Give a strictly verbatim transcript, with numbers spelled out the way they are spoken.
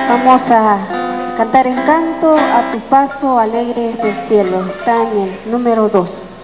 Vamos a cantar el canto A tu paso alegre del cielo. Está en el número dos.